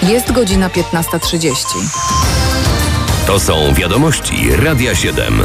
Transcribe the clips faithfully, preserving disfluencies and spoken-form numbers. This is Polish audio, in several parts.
Jest godzina piętnasta trzydzieści. To są wiadomości Radia siedem.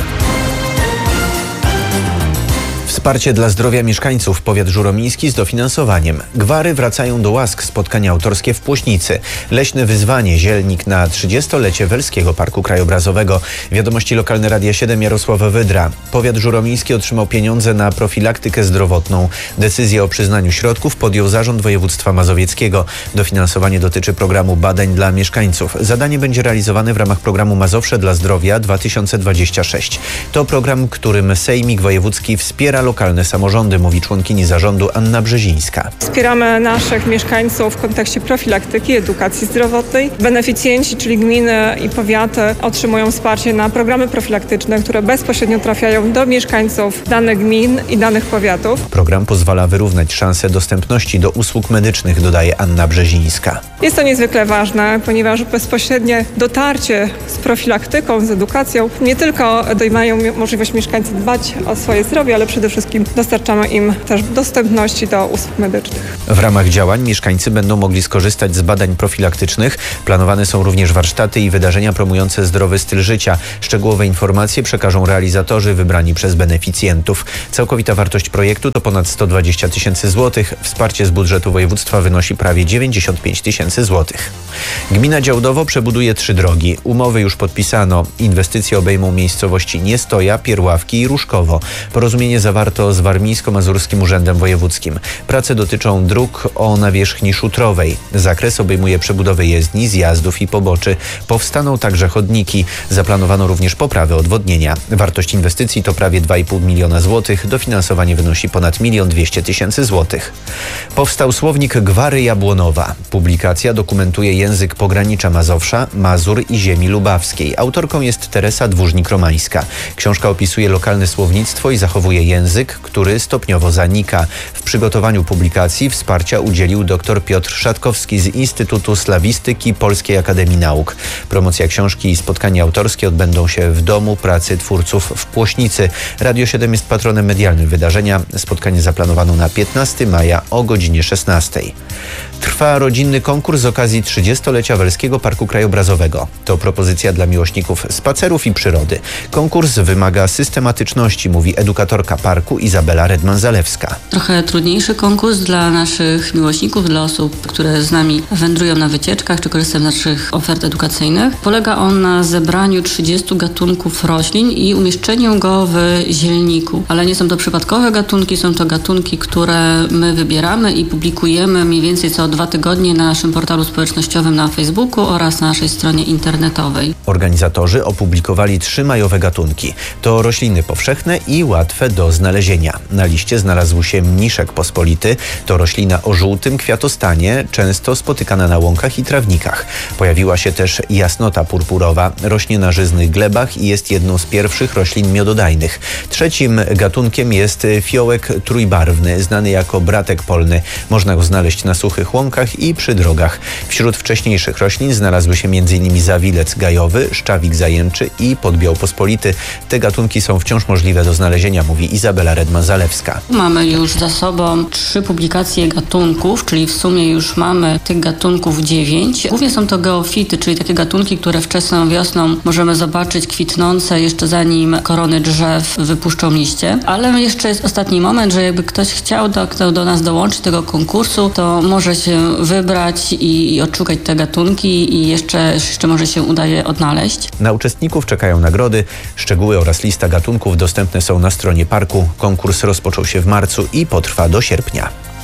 Wsparcie dla zdrowia mieszkańców. Powiat żuromiński z dofinansowaniem. Gwary wracają do łask. Spotkania autorskie w Płośnicy. Leśne wyzwanie. Zielnik na trzydziestolecie Welskiego Parku Krajobrazowego. Wiadomości lokalne Radia siedem. Jarosław Wydra. Powiat żuromiński otrzymał pieniądze na profilaktykę zdrowotną. Decyzję o przyznaniu środków podjął Zarząd Województwa Mazowieckiego. Dofinansowanie dotyczy programu badań dla mieszkańców. Zadanie będzie realizowane w ramach programu Mazowsze dla Zdrowia dwa tysiące dwudziesty szósty. To program, którym Sejmik Wojewódzki wspiera lokalne samorządy, mówi członkini zarządu Anna Brzezińska. Wspieramy naszych mieszkańców w kontekście profilaktyki, edukacji zdrowotnej. Beneficjenci, czyli gminy i powiaty, otrzymują wsparcie na programy profilaktyczne, które bezpośrednio trafiają do mieszkańców danych gmin i danych powiatów. Program pozwala wyrównać szanse dostępności do usług medycznych, dodaje Anna Brzezińska. Jest to niezwykle ważne, ponieważ bezpośrednie dotarcie z profilaktyką, z edukacją nie tylko mają możliwość mieszkańcy dbać o swoje zdrowie, ale przede wszystkim dostarczamy im też dostępności do usług medycznych. W ramach działań mieszkańcy będą mogli skorzystać z badań profilaktycznych. Planowane są również warsztaty i wydarzenia promujące zdrowy styl życia. Szczegółowe informacje przekażą realizatorzy wybrani przez beneficjentów. Całkowita wartość projektu to ponad sto dwadzieścia tysięcy złotych. Wsparcie z budżetu województwa wynosi prawie dziewięćdziesiąt pięć tysięcy złotych. Gmina Działdowo przebuduje trzy drogi. Umowy już podpisano. Inwestycje obejmą miejscowości Niestoja, Pierławki i Różkowo. Porozumienie zawarto z Warmińsko-Mazurskim Urzędem Wojewódzkim. Prace dotyczą dróg o nawierzchni szutrowej. Zakres obejmuje przebudowę jezdni, zjazdów i poboczy. Powstaną także chodniki. Zaplanowano również poprawę odwodnienia. Wartość inwestycji to prawie dwa i pół miliona złotych. Dofinansowanie wynosi ponad milion dwieście tysięcy złotych. Powstał słownik Gwary Jabłonowa. Publikacja dokumentuje język pogranicza Mazowsza, Mazur i ziemi lubawskiej. Autorką jest Teresa Dwórznik-Romańska. Książka opisuje lokalne słownictwo i zachowuje język, który stopniowo zanika. W przygotowaniu publikacji wsparcia udzielił dr Piotr Szatkowski z Instytutu Slawistyki Polskiej Akademii Nauk. Promocja książki i spotkania autorskie odbędą się w Domu Pracy Twórców w Płośnicy. Radio siedem jest patronem medialnym wydarzenia. Spotkanie zaplanowano na piętnastego maja o godzinie szesnastej. Trwa rodzinny konkurs z okazji trzydziestolecia Welskiego Parku Krajobrazowego. To propozycja dla miłośników spacerów i przyrody. Konkurs wymaga systematyczności, mówi edukatorka parku Izabela Redman-Zalewska. Trochę trudniejszy konkurs dla naszych miłośników, dla osób, które z nami wędrują na wycieczkach czy korzystają z naszych ofert edukacyjnych. Polega on na zebraniu trzydziestu gatunków roślin i umieszczeniu go w zielniku. Ale nie są to przypadkowe gatunki, są to gatunki, które my wybieramy i publikujemy mniej więcej co dwa tygodnie na naszym portalu społecznościowym na Facebooku oraz na naszej stronie internetowej. Organizatorzy opublikowali trzy majowe gatunki. To rośliny powszechne i łatwe do znalezienia. Na liście znalazł się mniszek pospolity. To roślina o żółtym kwiatostanie, często spotykana na łąkach i trawnikach. Pojawiła się też jasnota purpurowa. Rośnie na żyznych glebach i jest jedną z pierwszych roślin miododajnych. Trzecim gatunkiem jest fiołek trójbarwny, znany jako bratek polny. Można go znaleźć na suchych łąkach i przy drogach. Wśród wcześniejszych roślin znalazły się między innymi zawilec gajowy, szczawik zajęczy i podbiał pospolity. Te gatunki są wciąż możliwe do znalezienia, mówi Izabela Redman-Zalewska. Mamy już za sobą trzy publikacje gatunków, czyli w sumie już mamy tych gatunków dziewięć. Głównie są to geofity, czyli takie gatunki, które wczesną wiosną możemy zobaczyć kwitnące jeszcze zanim korony drzew wypuszczą liście. Ale jeszcze jest ostatni moment, że jakby ktoś chciał do, kto do nas dołączyć tego konkursu, to może się wybrać i, i odszukać te gatunki i jeszcze, jeszcze może się uda je odnaleźć. Na uczestników czekają nagrody. Szczegóły oraz lista gatunków dostępne są na stronie parku. Konkurs rozpoczął się w marcu i potrwa do sierpnia.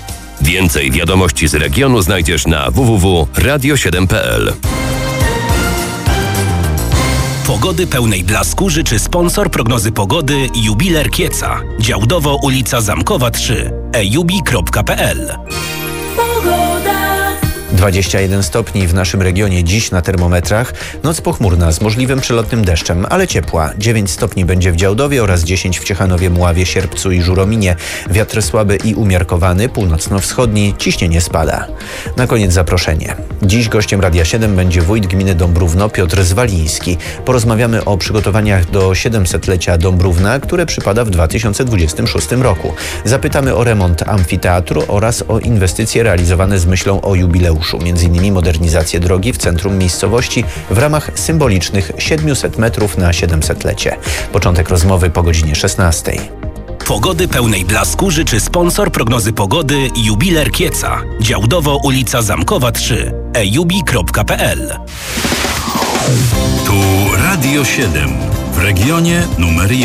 Więcej wiadomości z regionu znajdziesz na w w w kropka radio siedem kropka p l. Pogody pełnej blasku życzy sponsor prognozy pogody Jubiler Kieca. Działdowo ulica Zamkowa trzy. e jubi kropka p l. dwadzieścia jeden stopni w naszym regionie dziś na termometrach. Noc pochmurna z możliwym przelotnym deszczem, ale ciepła. dziewięć stopni będzie w Działdowie oraz dziesięć w Ciechanowie, Mławie, Sierpcu i Żurominie. Wiatr słaby i umiarkowany, północno-wschodni, ciśnienie spada. Na koniec zaproszenie. Dziś gościem Radia siedem będzie wójt gminy Dąbrówno Piotr Zwaliński. Porozmawiamy o przygotowaniach do siedemsetlecia Dąbrówna, które przypada w dwa tysiące dwudziestym szóstym roku. Zapytamy o remont amfiteatru oraz o inwestycje realizowane z myślą o jubileuszu. jubileuszu, między innymi modernizację drogi w centrum miejscowości w ramach symbolicznych siedemset metrów na siedemsetlecie. Początek rozmowy po godzinie szesnastej. Pogody pełnej blasku życzy sponsor prognozy pogody Jubiler Kieca. Działdowo ulica Zamkowa trzy. e jubi kropka p l. Tu Radio siedem w regionie numer jeden.